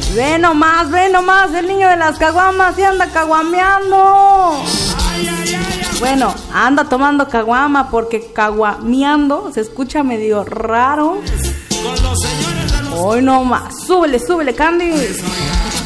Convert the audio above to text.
Ve nomás, el niño de las caguamas y anda caguameando. Bueno, anda tomando caguama porque caguameando se escucha medio raro. Hoy nomás, súbele, Candy.